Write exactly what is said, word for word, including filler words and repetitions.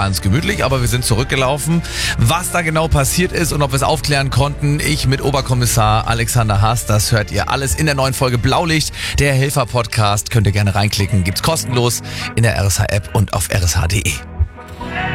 ganz gemütlich, aber wir sind zurückgelaufen. Was da genau passiert ist und ob wir es aufklären konnten, ich mit Oberkommissar Alexander Haas, das hört ihr alles in der neuen Folge Blaulicht, der Helfer-Podcast. Könnt ihr gerne reinklicken, gibt's kostenlos in der R S H-App und auf r s h punkt d e.